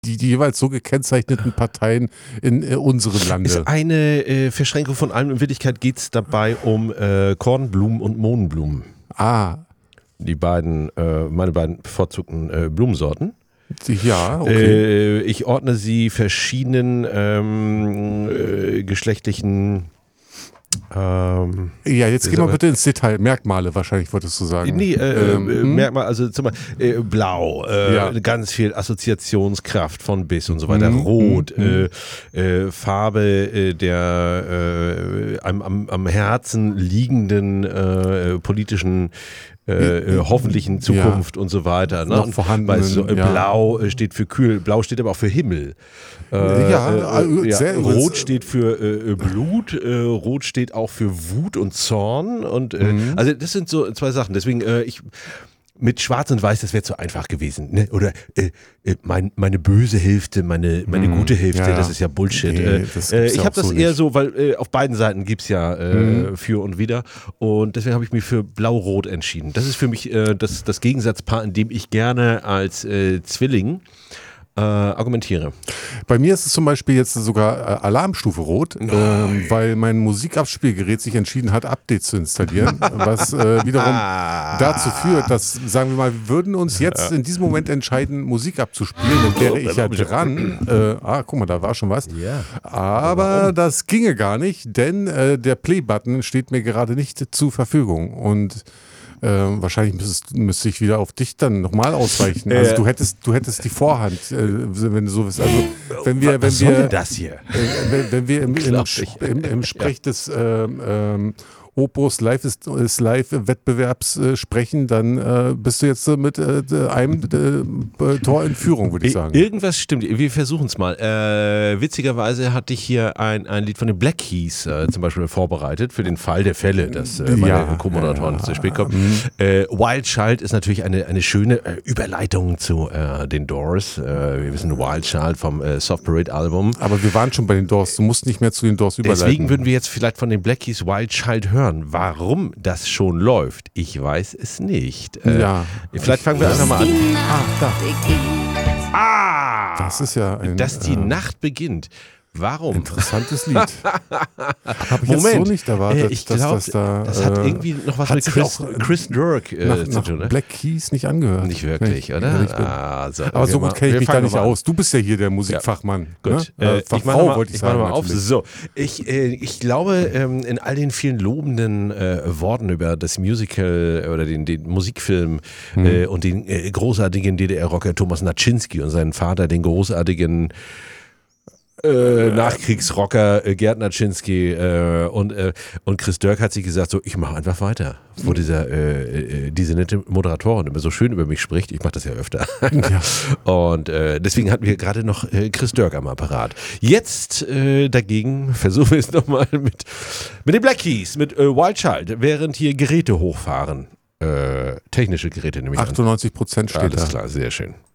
die jeweils so gekennzeichneten Parteien in unserem Lande. Ist eine Verschränkung von allem. In Wirklichkeit geht es dabei um Kornblumen und Mohnblumen. Die beiden, meine beiden bevorzugten Blumensorten. Ja, okay. Ich ordne sie verschiedenen geschlechtlichen ja, jetzt geh mal bitte ins Detail. Merkmale wahrscheinlich, wolltest du sagen. Nee, Merkmal, also zum Beispiel Blau, ganz viel Assoziationskraft von bis und so weiter. Rot, Farbe der am Herzen liegenden politischen hoffentlichen Zukunft und so weiter. Ne? Noch vorhanden. Blau steht für kühl, Blau steht aber auch für Himmel. Rot steht für Blut, Rot steht auch für Wut und Zorn. Und also das sind so zwei Sachen. Deswegen mit Schwarz und Weiß, das wäre zu einfach gewesen. Ne? Oder meine böse Hälfte, meine gute Hälfte, das ist ja Bullshit. Nee, ich habe das eher so, weil auf beiden Seiten gibt es ja für und wider. Und deswegen habe ich mich für Blau-Rot entschieden. Das ist für mich das Gegensatzpaar, in dem ich gerne als Zwilling argumentiere. Bei mir ist es zum Beispiel jetzt sogar Alarmstufe Rot, weil mein Musikabspielgerät sich entschieden hat, Updates zu installieren, was wiederum dazu führt, dass, sagen wir mal, wir würden uns jetzt in diesem Moment entscheiden, Musik abzuspielen, dann wäre ich ja dran. Guck mal, da war schon was. Ja. Aber das ginge gar nicht, denn der Play-Button steht mir gerade nicht zur Verfügung und wahrscheinlich müsste ich wieder auf dich dann nochmal ausweichen. Also du hättest die Vorhand, wenn du so bist. Also was soll denn das hier? Wenn wir im Sprech des Opus Live ist Live Wettbewerbs sprechen, dann bist du jetzt mit einem Tor in Führung, würde ich sagen. Irgendwas stimmt. Wir versuchen es mal. Witzigerweise hatte ich hier ein Lied von den Black Keys zum Beispiel vorbereitet für den Fall der Fälle, dass meine Co-Moderatoren zu spät kommen. Wild Child ist natürlich eine schöne Überleitung zu den Doors. Wir wissen Wild Child vom Soft Parade Album. Aber wir waren schon bei den Doors. Du musst nicht mehr zu den Doors überleiten. Deswegen würden wir jetzt vielleicht von den Black Keys Wild Child hören. Warum das schon läuft, ich weiß es nicht. Vielleicht fangen wir einfach mal an. Das ist ja dass die Nacht beginnt. Warum? Interessantes Lied. Habe ich jetzt so nicht erwartet. Ich glaube, das hat irgendwie noch was mit Chris Durk zu tun. Ne? Black Keys nicht angehört. Nicht wirklich, oder? Aber so gut kenne ich mich da nicht aus. Du bist ja hier der Musikfachmann. Ja. Gut. Ne? Ich mache mal auf. So, ich glaube, in all den vielen lobenden Worten über das Musical oder den Musikfilm und den großartigen DDR-Rocker Thomas Naczynski und seinen Vater, den großartigen Nachkriegsrocker Gerd Naczynski und Chris Durk hat sich gesagt, so ich mache einfach weiter, wo diese nette Moderatorin immer so schön über mich spricht, ich mache das ja öfter und deswegen hatten wir gerade noch Chris Durk am Apparat. Jetzt dagegen versuchen wir es nochmal mit den Black Keys, mit Wild Child, während hier Geräte hochfahren, technische Geräte nämlich 98% steht alles da. klar, sehr schön.